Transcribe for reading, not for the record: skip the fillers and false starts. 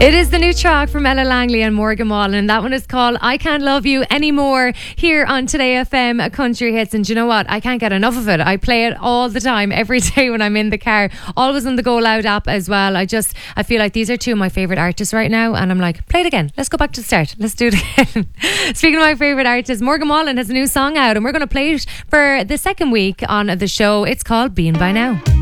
It is the new track from Ella Langley and Morgan Wallen, and that one is called I Can't Love You Anymore here on Today FM Country Hits. And do you know what? I can't get enough of it. I play it all the time, every day when I'm in the car, always on the Go Loud app as well. I feel like these are two of my favourite artists right now, and I'm like, play it again. Let's go back to the start. Let's do it again. Speaking of my favourite artists, Morgan Wallen has a new song out, and we're going to play it for the second week on the show. It's called Being By Now.